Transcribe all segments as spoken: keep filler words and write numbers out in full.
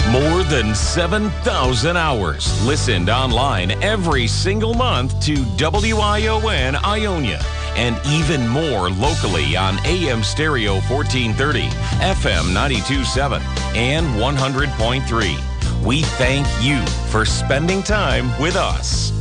More than seven thousand hours listened online every single month to W I O N Ionia, and even more locally on A M Stereo fourteen thirty, F M ninety-two point seven, and one hundred point three. We thank you for spending time with us.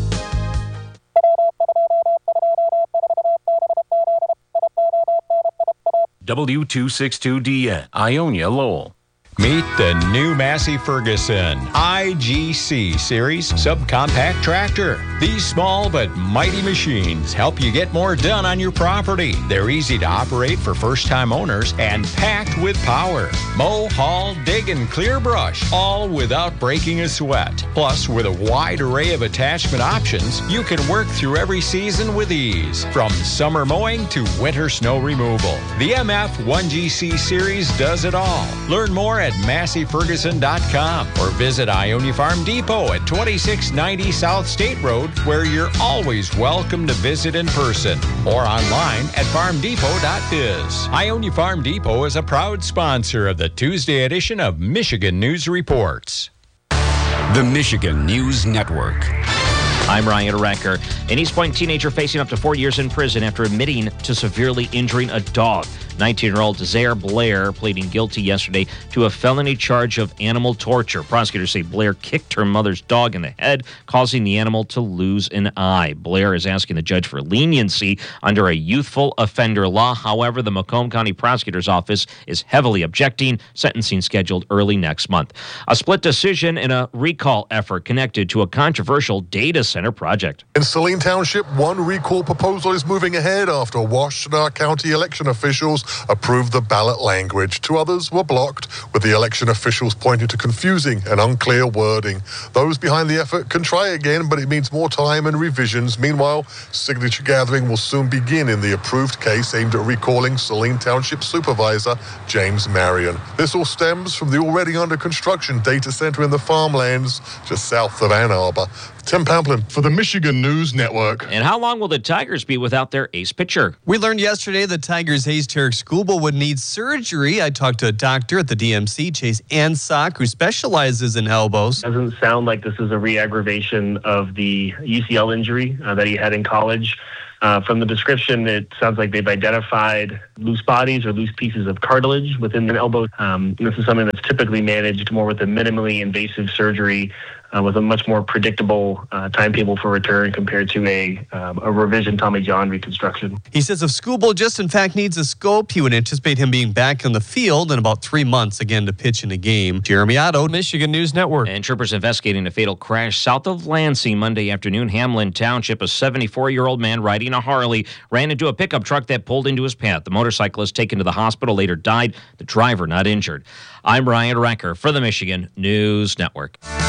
W two sixty-two D N, Ionia Lowell. Meet the new Massey Ferguson I G C Series subcompact tractor. These small but mighty machines help you get more done on your property. They're easy to operate for first-time owners and packed with power. Mow, haul, dig, and clear brush, all without breaking a sweat. Plus, with a wide array of attachment options, you can work through every season with ease, from summer mowing to winter snow removal. The M F one G C Series does it all. Learn more at Massey Ferguson dot com or visit Ionia Farm Depot at twenty-six ninety South State Road, where you're always welcome to visit in person, or online at farm depot dot biz. Ionia Farm Depot is a proud sponsor of the Tuesday edition of Michigan News Reports. The Michigan News Network. I'm Ryan Recker. An East Point teenager facing up to four years in prison after admitting to severely injuring a dog. nineteen-year-old Zaire Blair pleading guilty yesterday to a felony charge of animal torture. Prosecutors say Blair kicked her mother's dog in the head, causing the animal to lose an eye. Blair is asking the judge for leniency under a youthful offender law. However, the Macomb County Prosecutor's Office is heavily objecting, sentencing scheduled early next month. A split decision in a recall effort connected to a controversial data center project. In Saline Township, one recall proposal is moving ahead after Washtenaw County election officials approved the ballot language. Two others were blocked, with the election officials pointing to confusing and unclear wording. Those behind the effort can try again, but it means more time and revisions. Meanwhile, signature gathering will soon begin in the approved case aimed at recalling Saline Township Supervisor James Marion. This all stems from the already under construction data center in the farmlands just south of Ann Arbor. Tim Pamplin for the Michigan News Network. And how long will the Tigers be without their ace pitcher? We learned yesterday the Tigers' ace Tarek Skubal would need surgery. I talked to a doctor at the D M C, Chase Ansock, who specializes in elbows. Doesn't sound like this is a re-aggravation of the U C L injury uh, that he had in college. Uh, from the description, it sounds like they've identified loose bodies or loose pieces of cartilage within an elbow. Um, this is something that's typically managed more with a minimally invasive surgery uh, with a much more predictable uh, timetable for return compared to a um, a revision Tommy John reconstruction. He says if Skubal just in fact needs a scope, he would anticipate him being back on the field in about three months again to pitch in a game. Jeremy Otto, Michigan News Network. And troopers investigating a fatal crash south of Lansing Monday afternoon. Hamlin Township, a seventy-four-year-old man riding a Harley ran into a pickup truck that pulled into his path. The motorcyclist taken to the hospital, later died. The driver not injured. I'm Ryan Recker for the Michigan News Network.